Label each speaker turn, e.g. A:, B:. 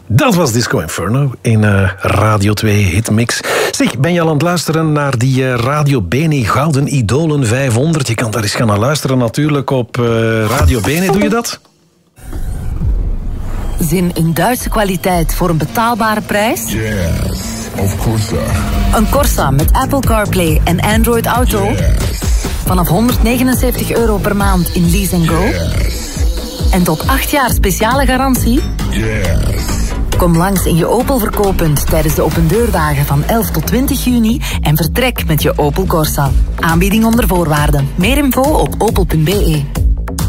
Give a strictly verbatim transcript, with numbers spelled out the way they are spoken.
A: Dat was Disco Inferno in uh, Radio twee Hitmix. Zeg, ben je al aan het luisteren naar die uh, Radio Bene Gouden Idolen vijfhonderd? Je kan daar eens gaan naar luisteren natuurlijk op uh, Radio Bene. Doe je dat?
B: Zin in Duitse kwaliteit voor een betaalbare prijs?
C: Yes, of course.
B: Een Corsa met Apple CarPlay en Android Auto?
C: Yes.
B: Vanaf honderdnegenenzestig euro per maand in Lease and Go?
C: Yes.
B: En tot acht jaar speciale garantie?
C: Yes.
B: Kom langs in je Opel verkooppunt tijdens de opendeurdagen van elf tot twintig juni en vertrek met je Opel Corsa. Aanbieding onder voorwaarden. Meer info op opel punt be.